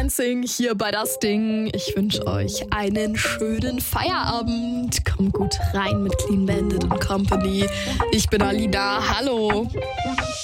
Dancing hier bei Das Ding. Ich wünsche euch einen schönen Feierabend. Kommt gut rein mit Clean Bandit und Company. Ich bin Alina. Hallo.